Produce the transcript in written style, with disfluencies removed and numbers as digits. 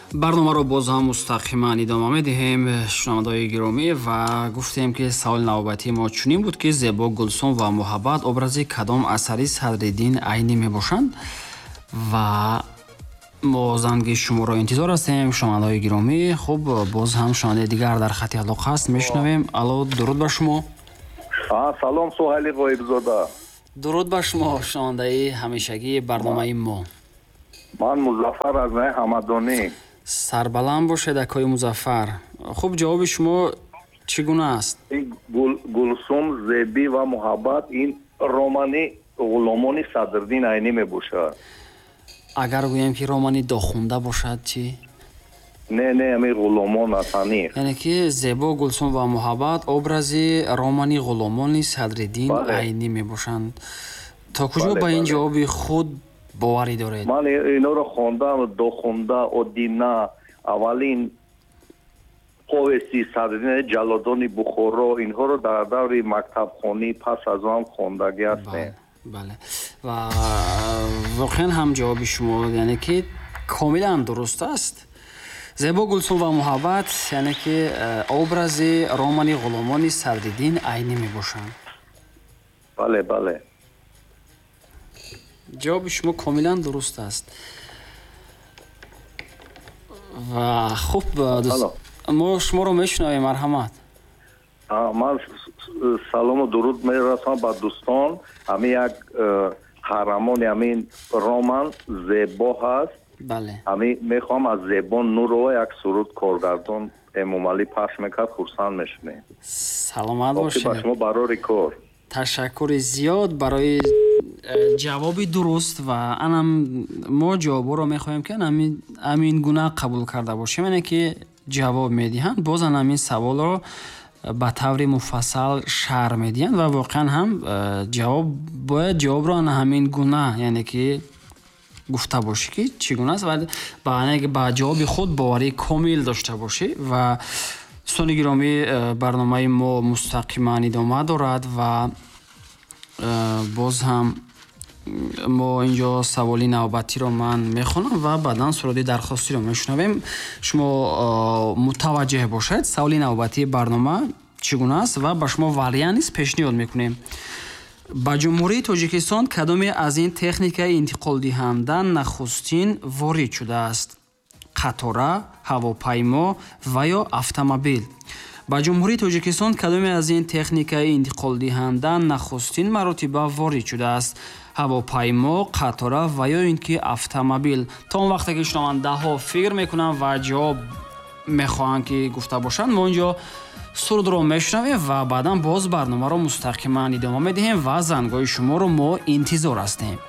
барномаро боз ҳам мустақиман идома медиҳем шунавандаои гиромӣ ва гуфтем ки саволи навбатии мо чунин буд ки Зебо, Гулсум ва Муҳаббат образи кадом асари Садриддин Айнӣ мебошанд ва мо занги шуморо интизор ҳастем шунавандаои гиромӣ. Хуб, боз ҳам шунавандаи дигар дар хати алоқа ҳаст, мешунавем. Алло, дуруд ба шумо. Салом Суҳайли Ғоибзода. дуруд ба шумо шунавандаи ҳамешагии барномаи мо. Ман Музаффар аз Ҳамадонӣ. Сарбаланд бошед акои Музаффар. Хуб, ҷавоби шумо чӣ гуна аст? Гулсум, Зеби ва Муҳаббат ин романи ғуломони Садриддин Айнӣ мебошад. Агар гӯем ки романи дохунда бошад чӣ? Не, ами ғуломон асани. Яъне ки Зебо, Гулсум ва Муҳаббат образи романи ғуломони Садриддин Айнӣ мебошанд. То куҷо ба ин ҷавоби худ боварӣ доред? Ман иноро хондам, дохунда, Одина, аввалин повести Садриддин, Ҷалодони Бухоро, инҳоро дар даври мактабхонӣ пас аз он хондагӣ ҳастем. Бале. Ва воқеан ҳам ҷавоби шумо яъне ки комилан дуруст аст. Зебо, Гулсум ва Муҳаббат яъне ки образи романи ғуломони Садриддин Айнӣ мебошанд. Бале. ҷавоби шумо комилан дуруст аст. Ва хуб, мо шуморо мешунавем. Марҳамат. Ман салому дуруд мерасонам ба дӯстон. Ҳамин як қаҳрамони ҳамин роман Зебо ҳаст. Бале. Ҳамин мехоҳам аз Зебо Нурова як суруд коргардон Эмомалӣ пахш мекард, хурсанд мешунем. Саломат бошед. ба шумо барори кор. Ташаккури зиёд барои ҷавоби дуруст ва анам мо ҷавобҳоро мехоҳем ки амин гуна қабул карда бошем, яъне ки ҷавоб медиҳанд, боз ҳамин саволро ба таври муфассал шарҳ медиҳанд ва воқеан ҳам бояд ҷавобро ҳамин гуна яъне ки гуфта бошӣ ки чӣ гуна аст, вале ба ҷавоби худ боварии комил дошта бошӣ. Ва дӯстони гиромӣ, барномаи мо мустақиман идома дорад ва боз ҳам мо инҷо саволи навбатиро ман мехонам ва баъдан суроди дархостиро мешунавем. Шумо мутаваҷҷеҳ бошед саволи навбатии барнома чӣ гуна аст ва ба шумо вариант низ пешниҳод мекунем. ба ҷумҳурии Тоҷикистон кадоме аз ин техникаи интиқолдиҳанда нахустин ворид шудааст? қатора, ҳавопаймо ва ё автомобил? ба ҷумҳурии Тоҷикистон кадоме аз ин техникаи интиқолдиҳанда нахустин маротиба ворид шудааст? ҳавопаймо, қатора ва ё ин ки автомобил? То он вақте ки шунавандаҳо фикр мекунанд ва ҷавоб мехоҳанд ки гуфта бошанд, мо инҷо сурудро мешунавем ва баъдан боз барномаро мустақиман идома медиҳем ва зангҳои шуморо мо интизор ҳастем.